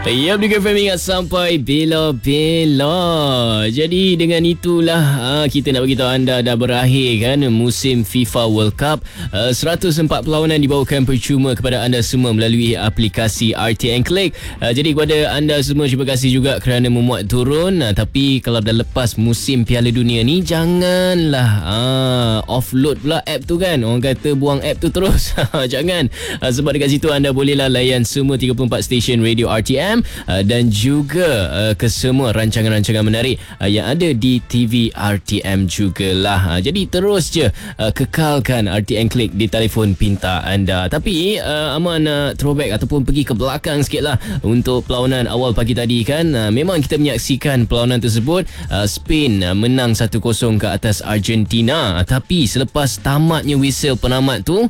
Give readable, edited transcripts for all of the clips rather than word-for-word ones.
Ya, Beli FM ingat sampai bela-bela. Jadi dengan itulah kita nak beritahu anda dah berakhir kan musim FIFA World Cup. 104 perlawanan dibawakan percuma kepada anda semua melalui aplikasi RTN Click. Jadi kepada anda semua terima kasih juga kerana memuat turun. Tapi kalau dah lepas musim Piala Dunia ni, janganlah offload pula app tu kan. Orang kata buang app tu terus. Jangan. Sebab dekat situ anda bolehlah layan semua 34 stesen radio RTM dan juga kesemua rancangan-rancangan menarik yang ada di TV RTM jugalah. Jadi terus je kekalkan RTM Click di telefon pintar anda. Tapi Aman nak throwback ataupun pergi ke belakang sikit lah untuk perlawanan awal pagi tadi kan. Memang kita menyaksikan perlawanan tersebut. Spain menang 1-0 ke atas Argentina. Tapi selepas tamatnya whistle penamat tu,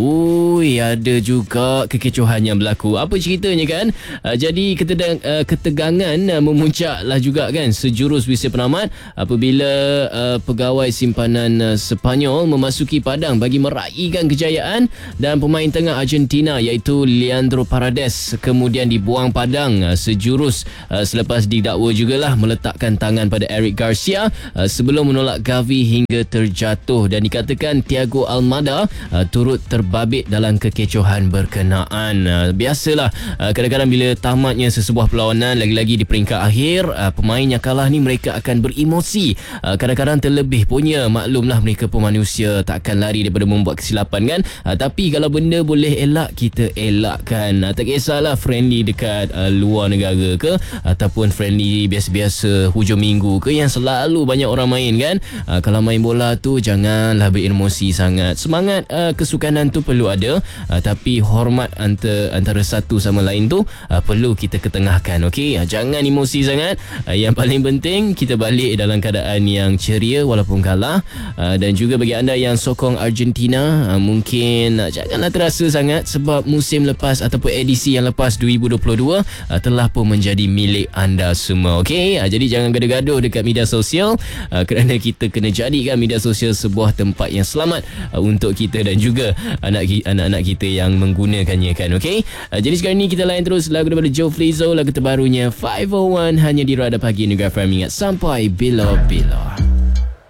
ada juga kekecohan yang berlaku. Apa ceritanya kan? Jadi ketegangan memuncaklah juga kan sejurus whistle penamat apabila pegawai simpanan Sepanyol memasuki padang bagi meraihkan kejayaan dan pemain tengah Argentina iaitu Leandro Paredes kemudian dibuang padang sejurus selepas didakwa jugalah meletakkan tangan pada Eric Garcia sebelum menolak Gavi hingga terjatuh dan dikatakan Thiago Almada turut terbabit dalam kekecohan berkenaan. Biasalah kadang-kadang bila tamatnya sesebuah perlawanan lagi-lagi di peringkat akhir, pemain yang kalah ni mereka akan beremosi. Kadang-kadang terlebih punya, maklumlah mereka pun manusia, takkan lari daripada membuat kesilapan kan. Tapi kalau benda boleh elak, kita elakkan. Tak kisahlah friendly dekat luar negara ke ataupun friendly biasa-biasa hujung minggu ke yang selalu banyak orang main kan. Kalau main bola tu janganlah beremosi sangat. Semangat kesukanan tu perlu ada, tapi hormat antara satu sama lain tu perlu kita ketengahkan. Okey, jangan emosi sangat. Yang paling penting kita balik dalam keadaan yang ceria walaupun kalah. Dan juga bagi anda yang sokong Argentina, mungkin janganlah terasa sangat sebab musim lepas ataupun edisi yang lepas 2022 telah pun menjadi milik anda semua. Okey, jadi jangan gaduh-gaduh dekat media sosial kerana kita kena jadikan media sosial sebuah tempat yang selamat untuk kita dan juga anak-anak kita yang menggunakannya kan. Okey, jadi sekarang ni kita layan terus lagu daripada Joe Flizzo, lagu terbarunya 501 hanya di Radar Pagi Negara FM. Ingat sampai bila-bila.